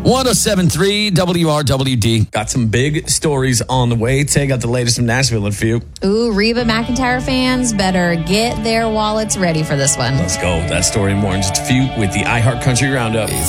107.3 WRWD. Got some big stories on the way. Tay got the latest from Nashville in a few. Ooh, Reba McEntire fans better get their wallets ready for this one. Let's go. That story and more in just a few with the iHeart Country Roundup.